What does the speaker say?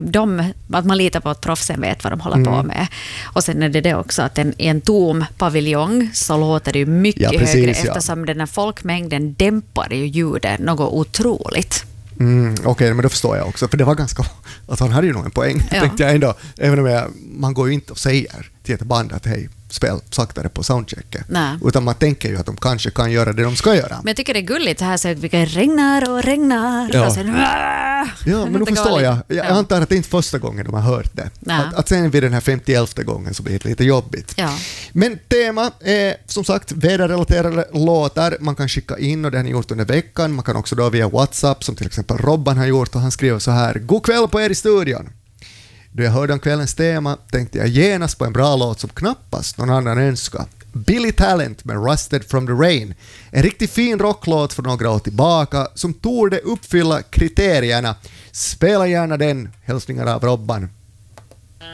att man litar på att proffsen vet vad de håller på med. Och sen är det också att i en tom paviljong så låter det ju mycket högre eftersom den här folkmängden dämpar ju ljudet något otroligt. Okej, men då förstår jag också. För det var ganska... Alltså han hade ju nog en poäng, tänkte jag ändå. Även om man går ju inte och säger till ett band att hej, spel saktare på soundchecket. Nej. Utan man tänker ju att de kanske kan göra det de ska göra. Men jag tycker det är gulligt här så att vi kan regnar. Ja. Och sen, ja, men då förstår jag. Jag antar att det är inte första gången de har hört det. Att sen vid den här 51:e gången så blir det lite jobbigt. Ja. Men tema är som sagt väderrelaterade låtar. Man kan skicka in och det har ni gjort under veckan. Man kan också då via WhatsApp som till exempel Robban har gjort och han skriver så här: God kväll på er i studion. Då jag hörde om kvällens tema tänkte jag genast på en bra låt som knappast någon annan önskar. Billy Talent med Rusted from the Rain. En riktigt fin rocklåt för några år tillbaka som torde uppfylla kriterierna. Spela gärna den. Hälsningar av Robban.